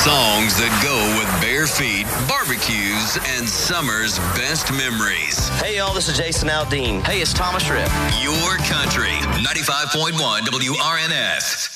Songs that go with bare feet, barbecues, and summer's best memories. Hey, y'all, this is Jason Aldean. Hey, it's Thomas Rip. Your country, 95.1 WRNS.